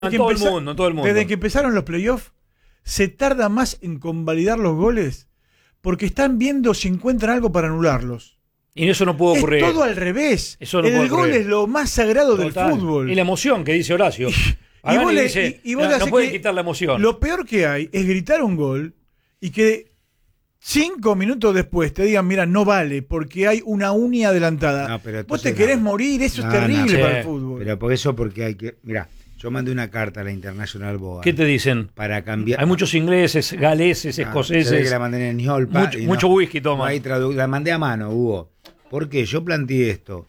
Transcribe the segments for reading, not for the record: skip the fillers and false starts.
En todo el mundo, en todo el mundo. Desde que empezaron los playoffs, se tarda más en convalidar los goles porque están viendo si encuentran algo para anularlos. Y eso no puede ocurrir. Es todo al revés. Eso no el puede gol ocurrir. es lo más sagrado Total. del fútbol. Y la emoción que dice Horacio. Y vos le no pueden quitar la emoción. Lo peor que hay es gritar un gol y que 5 minutos después te digan, mira, no vale, porque hay una uña adelantada. No, pero vos te entonces querés no. morir, eso No, es terrible no. para Sí. el fútbol. Pero por eso, porque hay que... Mira, yo mandé una carta a la International Board. ¿Qué te dicen? Para cambiar... Hay muchos ingleses, galeses, Se ve escoceses. que la mandé en Ñolpa. Mucho whisky toma. La mandé a mano, Hugo. Porque yo planteé esto.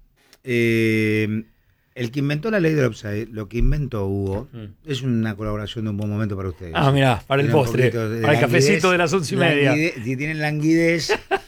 El que inventó la ley del offside, lo que inventó Hugo, es una colaboración de un buen momento para ustedes. Ah, mirá, para el Tiene un postre. poquito de Para el languidez, cafecito de las 11:30. Si tienen languidez.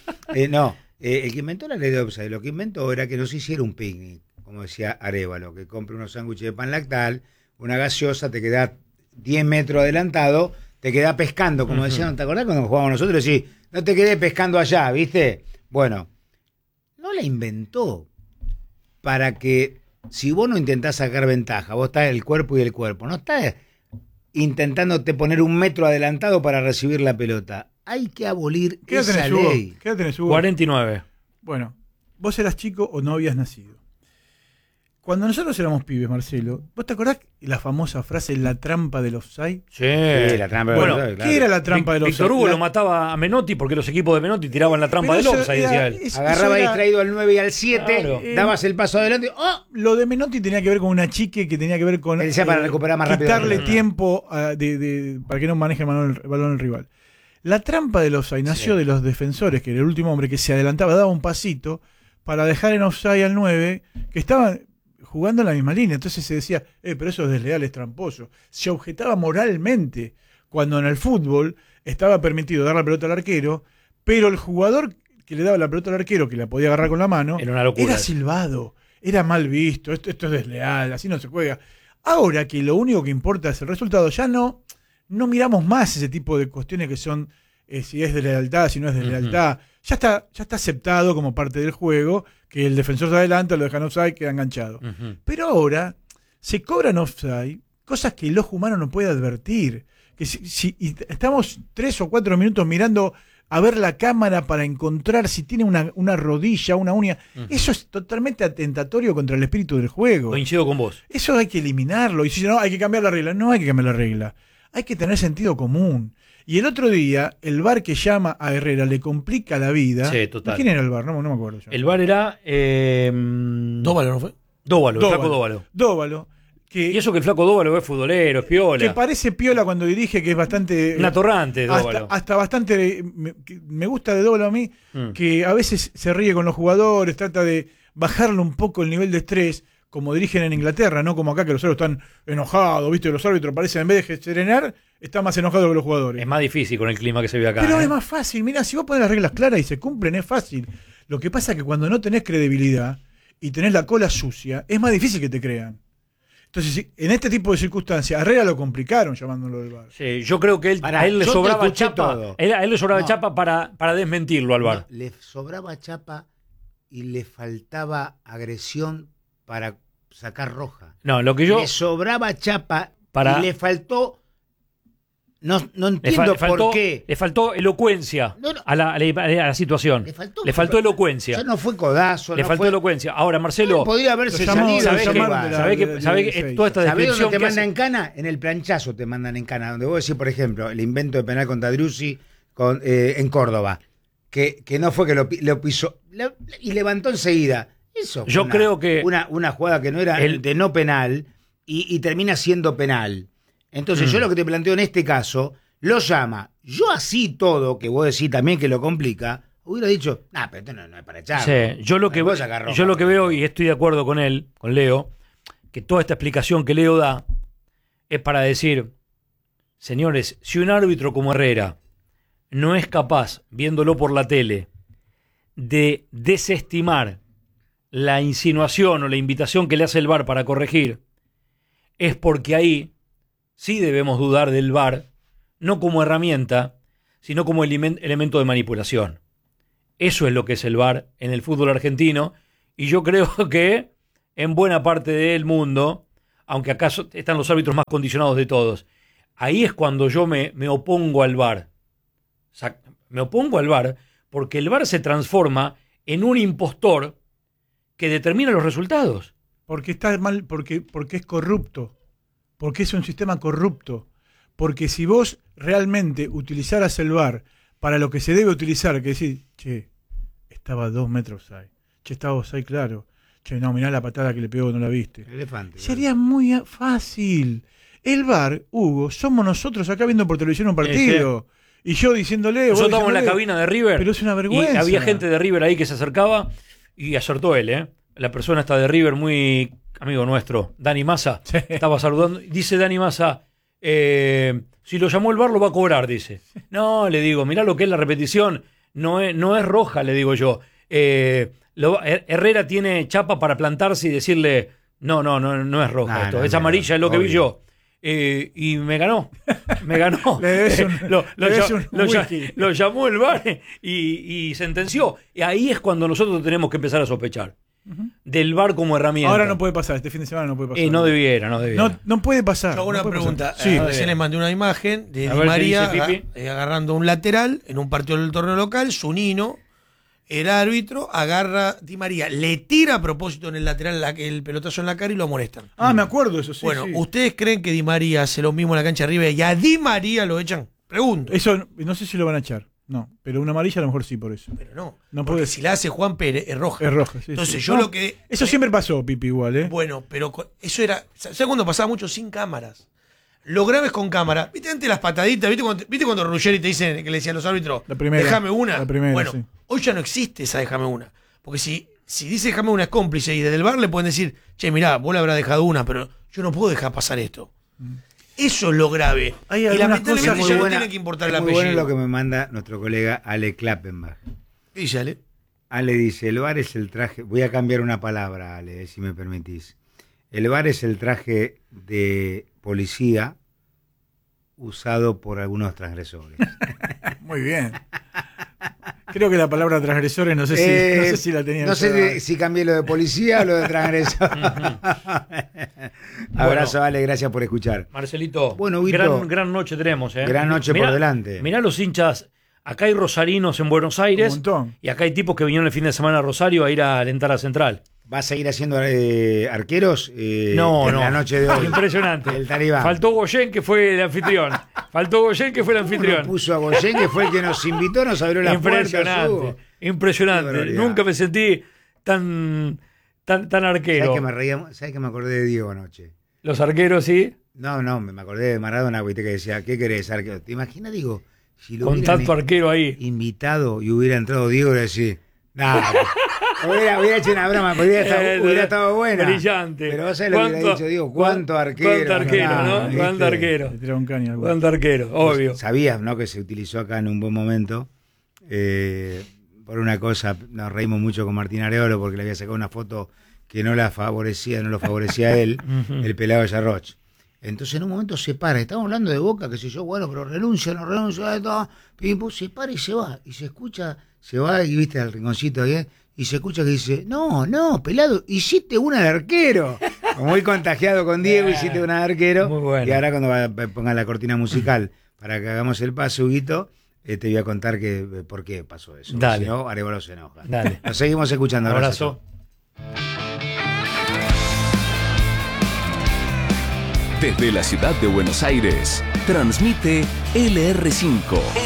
El que inventó la ley del offside, lo que inventó era que no se hiciera un picnic, como decía Arévalo, que compre unos sándwiches de pan lactal, una gaseosa, te queda 10 metros adelantado, te queda pescando, como decían, ¿te acordás cuando jugábamos nosotros? Sí, no te quedé pescando allá, ¿viste? Bueno, no la inventó para que, si vos no intentás sacar ventaja, vos estás el cuerpo y el cuerpo, no estás intentándote poner un metro adelantado para recibir la pelota. Hay que abolir ¿Qué edad esa tenés, Hugo? ley. ¿Qué edad tenés, Hugo? 49. Bueno, vos eras chico o no habías nacido. Cuando nosotros éramos pibes, Marcelo, ¿vos te acordás la famosa frase, la trampa del offside? Sí. Sí, la trampa del Bueno, offside, claro. ¿Qué era la trampa del offside? Víctor Hugo La- lo mataba a Menotti porque los equipos de Menotti tiraban la trampa Pero del eso offside, era- decía él. eso Agarraba era- distraído al 9 y al 7, Claro. dabas el paso adelante. ¡Oh! Lo de Menotti tenía que ver con una chique que tenía que ver con Él decía para recuperar más rápido. quitarle No. tiempo para que no maneje el balón el rival. La trampa del offside nació de los defensores, que era el último hombre que se adelantaba, daba un pasito para dejar en offside al 9, que estaban jugando en la misma línea. Entonces se decía, pero eso es desleal, es tramposo. Se objetaba moralmente, cuando en el fútbol estaba permitido dar la pelota al arquero, pero el jugador que le daba la pelota al arquero, que la podía agarrar con la mano, Era una locura era eso. silbado, era mal visto, esto es desleal, así no se juega. Ahora que lo único que importa es el resultado, ya no miramos más ese tipo de cuestiones que son si es de lealtad, si no es de lealtad. Ya está aceptado como parte del juego que el defensor se adelanta, lo dejan offside, queda enganchado. Pero ahora se cobran offside cosas que el ojo humano no puede advertir. Que y estamos 3 o 4 minutos mirando a ver la cámara para encontrar si tiene una rodilla, una uña. Eso es totalmente atentatorio contra el espíritu del juego. Coincido con vos. Eso hay que eliminarlo. Y si no, hay que cambiar la regla. No hay que cambiar la regla. Hay que tener sentido común. Y el otro día, el VAR que llama a Herrera le complica la vida. Sí, total. ¿Quién era el VAR? No me acuerdo yo. El VAR era... Dóvalo, ¿no fue? Dóvalo, el flaco Dóvalo. Dóvalo. Y eso que el flaco Dóvalo es futbolero, es piola. Que parece piola cuando dirige, que es bastante... Un atorrante, Dóvalo. Hasta bastante... Me gusta de Dóvalo a mí, que a veces se ríe con los jugadores, trata de bajarle un poco el nivel de estrés, como dirigen en Inglaterra, no como acá que los árbitros están enojados, ¿viste? Los árbitros parecen, en vez de serenar, están más enojados que los jugadores. Es más difícil con el clima que se ve acá. Pero es más fácil, mirá, si vos pones las reglas claras y se cumplen, es fácil. Lo que pasa es que cuando no tenés credibilidad y tenés la cola sucia, es más difícil que te crean. Entonces, en este tipo de circunstancias, a Herrera lo complicaron llamándolo del VAR. Sí, yo creo que a él le yo te sobraba escuché chapa. todo. A él le sobraba No. chapa para desmentirlo al VAR. No, le sobraba chapa y le faltaba agresión para sacar roja. No, lo que yo... Le sobraba chapa Para- y le faltó... No Le entiendo faltó, por qué. le faltó elocuencia No, no. a la situación. Le faltó elocuencia. Ya no fue codazo. Le no faltó fue... elocuencia. Ahora, Marcelo, Podría haberse Lo llamó- salido. lo ¿sabés que- llamaron de la- sabés que- de- sabés de- que de- toda esta ¿Sabés descripción dónde te que manda hace- en cana? En el planchazo te mandan en cana. Donde vos decís, por ejemplo, el invento de penal contra Driussi en Córdoba. Que no fue que lo pisó y levantó enseguida. Eso fue Yo creo que una jugada que no era de no penal y termina siendo penal. Entonces yo lo que te planteo en este caso, lo llama. Yo así todo, que vos decís también que lo complica, hubiera dicho, pero esto no es para echar. sí, yo lo que veo, y estoy de acuerdo con él, con Leo, que toda esta explicación que Leo da es para decir, señores, si un árbitro como Herrera no es capaz, viéndolo por la tele, de desestimar la insinuación o la invitación que le hace el VAR para corregir, es porque ahí sí debemos dudar del VAR, no como herramienta, sino como elemento de manipulación. Eso es lo que es el VAR en el fútbol argentino, y yo creo que en buena parte del mundo aunque acaso están los árbitros más condicionados de todos. Ahí es cuando yo me opongo al VAR. O sea, me opongo al VAR porque el VAR se transforma en un impostor que determina los resultados. Porque está mal, porque es corrupto. Porque es un sistema corrupto. Porque si vos realmente utilizaras el VAR para lo que se debe utilizar, que decir, che, estaba 2 metros ahí. Che, estaba ahí, claro. Che, no, mirá la patada que le pegó, no la viste. Elefante. Sería muy fácil. El VAR, Hugo, somos nosotros acá viendo por televisión un partido. Sí. Y yo diciéndole... Nosotros estábamos en la cabina de River. Pero es una vergüenza. Y había gente de River ahí que se acercaba y acertó él, ¿eh? La persona está de River, muy amigo nuestro, Dani Massa. Sí. Estaba saludando. Dice Dani Massa, si lo llamó el VAR lo va a cobrar, dice. No, le digo, mirá lo que es la repetición. No es roja, le digo yo. Herrera tiene chapa para plantarse y decirle, no es roja esto, es amarilla, es lo que vi yo. Y me ganó. Lo llamó el VAR y sentenció. Y ahí es cuando nosotros tenemos que empezar a sospechar. Del VAR como herramienta. Ahora no puede pasar, este fin de semana no puede pasar. No debiera. No puede pasar. Yo hago una pregunta. Sí. Recién les mandé una imagen de Di María agarrando un lateral en un partido del torneo local. Zunino, el árbitro, agarra Di María, le tira a propósito en el lateral el pelotazo en la cara y lo amonestan. Me acuerdo eso, sí. Bueno, sí. ¿ustedes creen que Di María hace lo mismo en la cancha de River y a Di María lo echan? Pregunto. Eso no sé si lo van a echar. No, pero una amarilla a lo mejor sí por eso. Pero no puede. Si la hace Juan Pérez, es roja. Es roja, sí. Entonces sí. yo lo que... Eso siempre pasó, Pipi, igual, ¿eh? Bueno, pero eso era... ¿Sabes cuando pasaba mucho sin cámaras? Lo grave es con cámara. ¿Viste antes las pataditas? ¿Viste cuando Ruggeri te dicen que le decían a los árbitros, déjame una? La primera, bueno, sí. Hoy ya no existe esa déjame una. Porque si dice déjame una es cómplice y desde el VAR le pueden decir, che, mirá, vos le habrás dejado una, pero yo no puedo dejar pasar esto. Eso es lo grave. Hay y lamentablemente muy ya buena, no tiene que importar el muy apellido. bueno lo que me manda nuestro colega Ale Klappenbach. ¿Qué dice Ale? Ale dice, el VAR es el traje... Voy a cambiar una palabra, Ale, si me permitís. El VAR es el traje de policía usado por algunos transgresores. Muy bien. Creo que la palabra transgresores no sé si la tenía. No sé si cambié lo de policía o lo de transgresor. Abrazo, Ale, gracias por escuchar. Marcelito, bueno, Huguito, gran noche tenemos. Gran noche por delante. Mirá los hinchas. Acá hay rosarinos en Buenos Aires. Un montón. Y acá hay tipos que vinieron el fin de semana a Rosario a ir a alentar a Central. ¿Vas a ir haciendo arqueros? No. La noche de hoy. Impresionante. El Talibán. Faltó Goyen, que fue el anfitrión. Puso a Goyen, que fue el que nos invitó, nos abrió las puertas. Impresionante. Nunca me sentí tan arquero. ¿Sabes que me acordé de Diego anoche? ¿Los arqueros, sí? No, me acordé de Maradona, que decía, ¿qué querés, arquero? ¿Te imaginas, digo, si lo con tanto arquero ahí invitado y hubiera entrado Diego y decir, nada, hubiera hecho una broma, hubiera estado buena. Brillante. Pero vos sabés lo que hubiera dicho Diego, ¿cuánto arquero? ¿Cuánto arquero, no? ¿Cuánto arquero? Obvio. Sabías, ¿no?, que se utilizó acá en un buen momento. Por una cosa, nos reímos mucho con Martín Areolo porque le había sacado una foto que no lo favorecía a él, el pelado de Yarroch. Entonces en un momento se para, estamos hablando de Boca, qué sé yo, bueno, pero renuncia, todo, se para y se va, y se escucha, se va y viste al rinconcito ahí, y se escucha que dice, no, pelado, hiciste una de arquero. Muy contagiado con Diego, hiciste una de arquero. Muy bueno. Y ahora cuando pongan la cortina musical para que hagamos el paso, Huguito, te voy a contar por qué pasó eso. Dale. Si no, Arevalo se enoja. Dale. Nos seguimos escuchando. Abrazo. Desde la ciudad de Buenos Aires, transmite LR5.